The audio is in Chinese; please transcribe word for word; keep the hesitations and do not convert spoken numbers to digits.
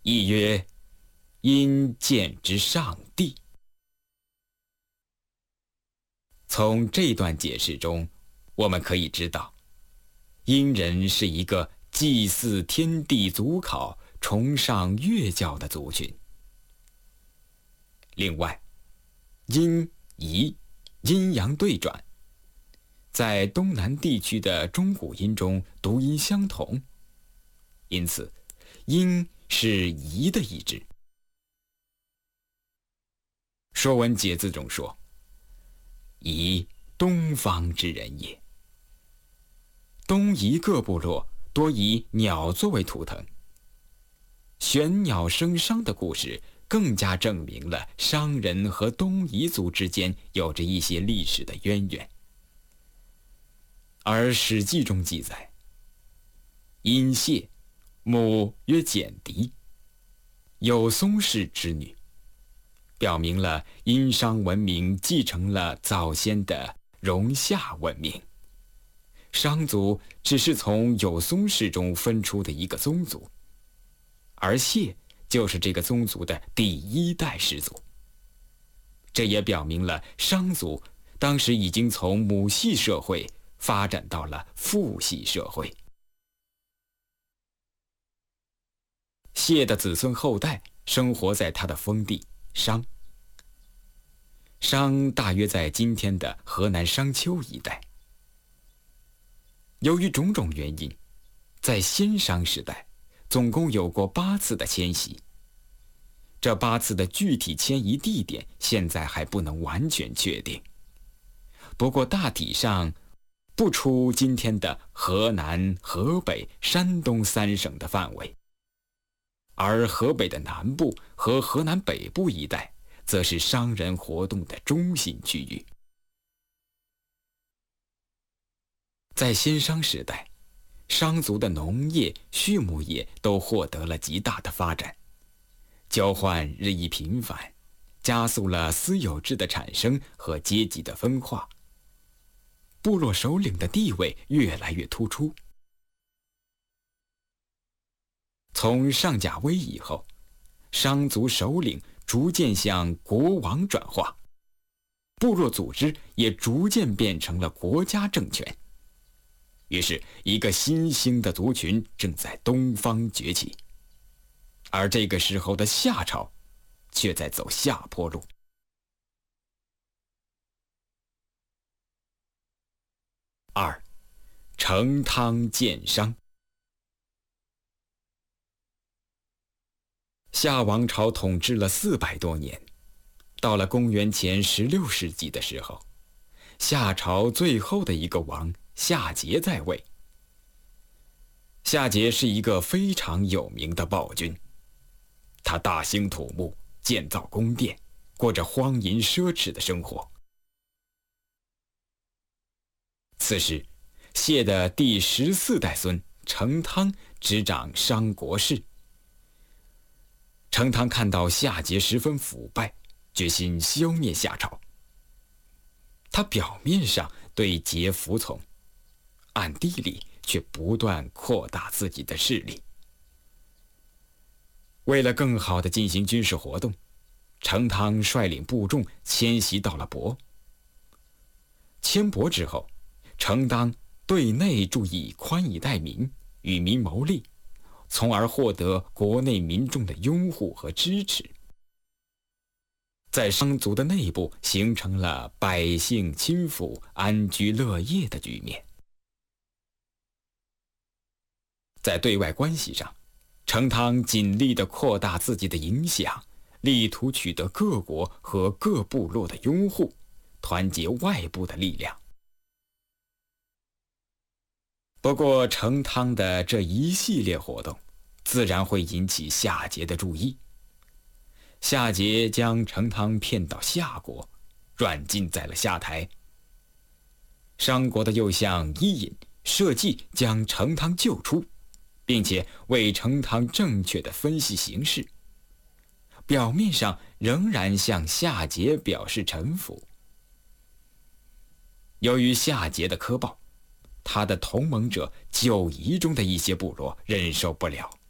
亦曰：因见之上帝。从这段解释中，我们可以知道，殷人是一个祭祀天地祖考、崇尚乐教的族群。另外，阴仪阴阳对转，在东南地区的中古音中读音相同，因此阴是仪的意志。《说文解字》中说：仪，东方之人也。东夷各部落多以鸟作为图腾，玄鸟生商的故事更加证明了商人和东夷族之间有着一些历史的渊源。而《史记》中记载，殷谢，母曰简狄，有松氏之女，表明了殷商文明继承了早先的戎夏文明。商族只是从有松氏中分出的一个宗族，而谢就是这个宗族的第一代始祖。这也表明了商族当时已经从母系社会发展到了父系社会。谢的子孙后代生活在他的封地商，商大约在今天的河南商丘一带。由于种种原因，在先商时代总共有过八次的迁徙。这八次的具体迁移地点现在还不能完全确定，不过大体上不出今天的河南、河北、山东三省的范围。而河北的南部和河南北部一带则是商人活动的中心区域。在先商时代，商族的农业、畜牧业都获得了极大的发展，交换日益频繁，加速了私有制的产生和阶级的分化，部落首领的地位越来越突出。从上甲威以后，商族首领逐渐向国王转化，部落组织也逐渐变成了国家政权。于是，一个新兴的族群正在东方崛起，而这个时候的夏朝却在走下坡路。二，成汤建商。夏王朝统治了四百多年，到了公元前十六世纪的时候，夏朝最后的一个王夏桀在位。夏桀是一个非常有名的暴君，他大兴土木，建造宫殿，过着荒淫奢侈的生活。此时，谢的第十四代孙成汤执掌商国事。成汤看到夏桀十分腐败，决心消灭夏朝。他表面上对桀服从，暗地里却不断扩大自己的势力。为了更好地进行军事活动，成汤率领部众迁徙到了亳。迁亳之后，成汤对内注意宽以待民，与民谋利，从而获得国内民众的拥护和支持。在商族的内部形成了百姓亲附、安居乐业的局面。在对外关系上，成汤尽力地扩大自己的影响，力图取得各国和各部落的拥护，团结外部的力量。不过，成汤的这一系列活动自然会引起夏桀的注意。夏桀将成汤骗到夏国，软禁在了夏台。商国的右相伊尹设计将成汤救出，并且为成汤正确的分析形势，表面上仍然向夏桀表示臣服。由于夏桀的苛暴，他的同盟者九夷中的一些部落忍受不了，